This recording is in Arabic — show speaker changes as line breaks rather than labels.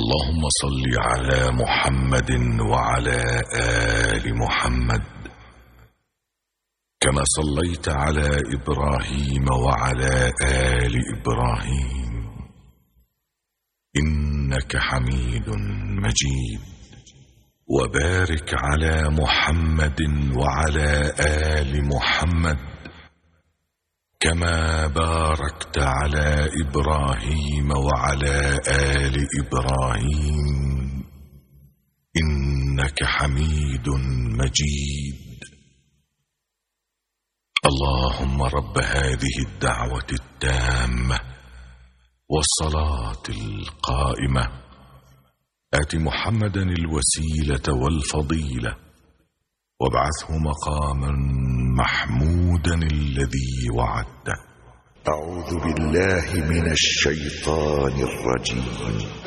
اللهم صل على محمد وعلى آل محمد كما صليت على إبراهيم وعلى آل إبراهيم إنك حميد مجيد. وبارك على محمد وعلى آل محمد كما باركت على إبراهيم وعلى آل إبراهيم إنك حميد مجيد. اللهم رب هذه الدعوة التامة والصلاة القائمة آت محمدا الوسيلة والفضيلة وابعثه مقاما محمودا الذي وعدته.
أعوذ بالله من الشيطان الرجيم.